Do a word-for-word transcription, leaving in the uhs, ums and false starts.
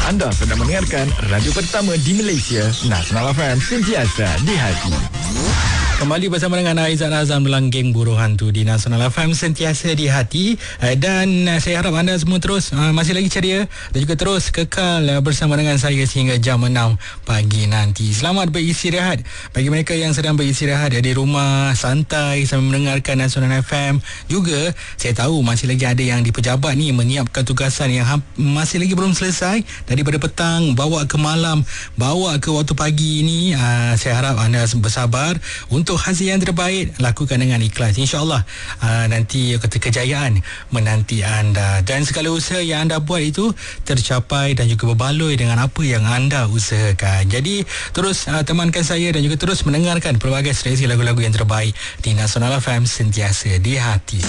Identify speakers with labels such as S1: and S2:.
S1: Anda sedang mendengarkan radio pertama di Malaysia, Nasional F M, sentiasa di hati.
S2: Kembali bersama dengan Aizat Azam dalam geng Buruh Hantu di Nasional F M, sentiasa di hati. Dan saya harap anda semua terus uh, masih lagi ceria dan juga terus kekal uh, bersama dengan saya sehingga jam enam pagi nanti. Selamat beristirahat bagi mereka yang sedang beristirahat di rumah, santai sambil mendengarkan Nasional F M. Juga saya tahu masih lagi ada yang di pejabat ni menyiapkan tugasan yang ha- masih lagi belum selesai, daripada petang bawa ke malam, bawa ke waktu pagi ni. uh, Saya harap anda bersabar untuk hasil yang terbaik, lakukan dengan ikhlas. InsyaAllah uh, nanti kata kejayaan menanti anda, dan segala usaha yang anda buat itu tercapai dan juga berbaloi dengan apa yang anda usahakan. Jadi terus uh, temankan saya dan juga terus mendengarkan pelbagai seleksi lagu-lagu yang terbaik di Nasional F M, sentiasa di hati.